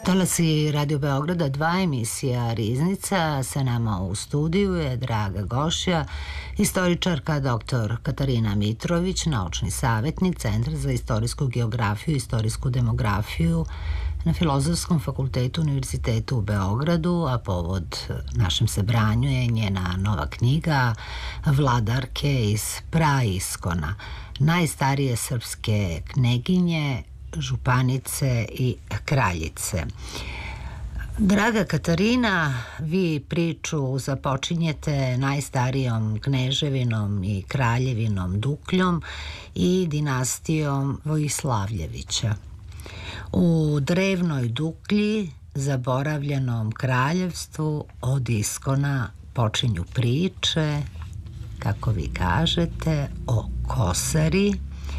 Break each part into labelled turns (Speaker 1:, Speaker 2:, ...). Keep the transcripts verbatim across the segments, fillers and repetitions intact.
Speaker 1: Talasi Radio Beograda, dva emisija Riznica. Sa nama u studiju je draga gošća, istoričarka doktor Katarina Mitrović, naučni savjetnik Centra za istorijsku geografiju i istorijsku demografiju na Filozofskom fakultetu Univerzitetu u Beogradu, a povod našem sabranju je njena nova knjiga Vladarke iz Praiskona, najstarije srpske kneginje, županice i kraljice. Draga Katarina, vi priču započinjete najstarijom kneževinom i kraljevinom Dukljom i dinastijom Vojislavljevića. U drevnoj Duklji, zaboravljenom kraljevstvu, od iskona počinju priče, kako vi kažete, o Kosari,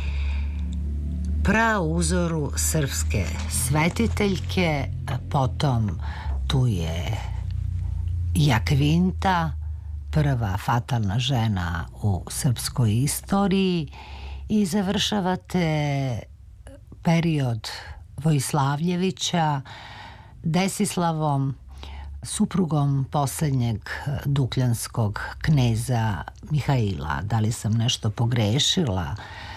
Speaker 1: prauzoru srpske svetiteljke. Potom tu je Jakvinta, prva fatalna žena u srpskoj istoriji, i završavate period Vojislavljevića Desislavom, suprugom poslednjeg dukljanskog kneza Mihaila. Da li sam nešto pogrešila?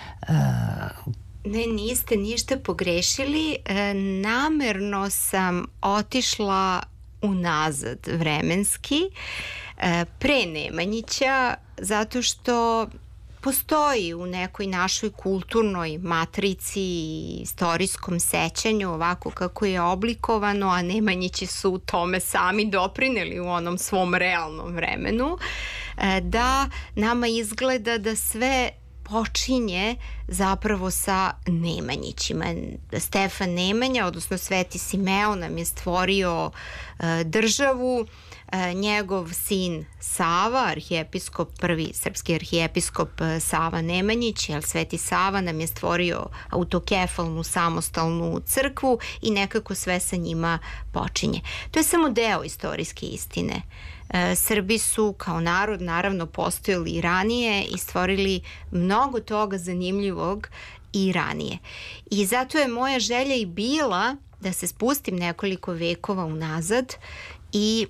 Speaker 2: Ne, niste ništa pogrešili. E, namerno sam otišla unazad vremenski, e, pre Nemanjića, zato što postoji u nekoj našoj kulturnoj matrici i istorijskom sećanju ovako kako je oblikovano, a Nemanjići su tome sami doprineli u onom svom realnom vremenu, e, da nama izgleda da sve počinje zapravo sa Nemanjićima. Stefan Nemanja, odnosno Sveti Simeon, nam je stvorio e, državu. E, njegov sin Sava, arhijepiskop, prvi srpski arhijepiskop e, Sava Nemanjić, jel, Sveti Sava nam je stvorio autokefalnu samostalnu crkvu i nekako sve sa njima počinje. To je samo deo istorijske istine. E, Srbi su kao narod naravno postojali i ranije i stvorili mnogo toga zanimljivog i ranije. I zato je moja želja i bila da se spustim nekoliko vekova unazad i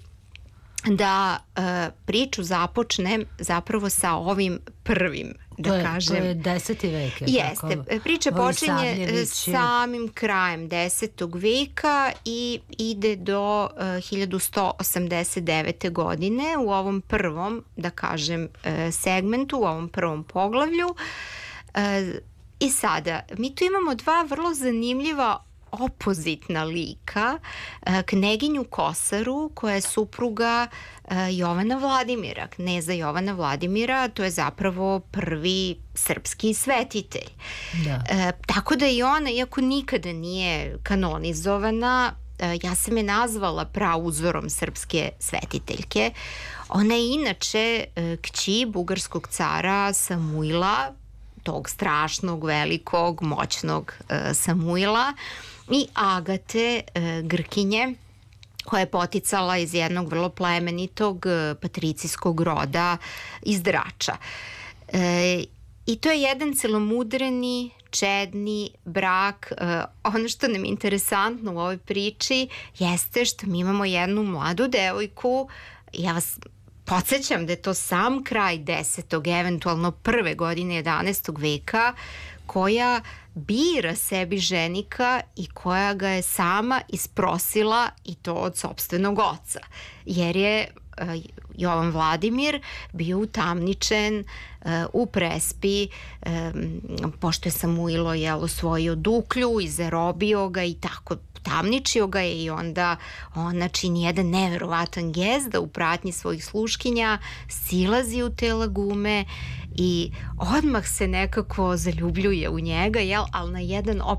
Speaker 2: da e, priču započnem zapravo sa ovim prvim, da
Speaker 1: to je,
Speaker 2: kažem.
Speaker 1: To je deseti vek.
Speaker 2: Jeste.
Speaker 1: Tako?
Speaker 2: Priča počinje samim krajem desetog veka i ide do uh, hiljadu sto osamdeset devete. godine u ovom prvom, da kažem, uh, segmentu, u ovom prvom poglavlju. Uh, I sada, mi tu imamo dva vrlo zanimljiva opozitna lika, kneginju Kosaru, koja je supruga Jovana Vladimira, kneza Jovana Vladimira. To je zapravo prvi srpski svetitelj. Da. E, tako da i ona, iako nikada nije kanonizovana, ja sam je nazvala prauzorom srpske svetiteljke. Ona je inače kći bugarskog cara Samuila, tog strašnog, velikog, moćnog Samuila, i Agate, Grkinje, koja je poticala iz jednog vrlo plemenitog patricijskog roda iz Drača. E, I to je jedan celomudreni, čedni brak. E, ono što nam je interesantno u ovoj priči jeste što mi imamo jednu mladu devojku. Ja vas podsjećam da je to sam kraj desetog, eventualno prve godine jedanaestog veka, koja bira sebi ženika i koja ga je sama isprosila, i to od sopstvenog oca. Jer je uh, Jovan Vladimir bio utamničen uh, u prespi, um, pošto je Samuilo jel, osvojio Duklju i zarobio ga i tako tamničio ga je, i onda ona čini jedan neverovatan gest da u pratnji svojih sluškinja silazi u te lagume i odmah se nekako zaljubljuje u njega, jel, ali na jedan